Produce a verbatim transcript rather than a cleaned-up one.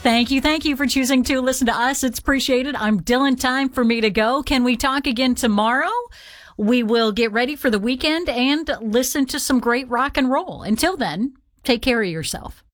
Thank you. Thank you for choosing to listen to us. It's appreciated. I'm Dylan. Time for me to go. Can we talk again tomorrow? We will get ready for the weekend and listen to some great rock and roll. Until then, take care of yourself.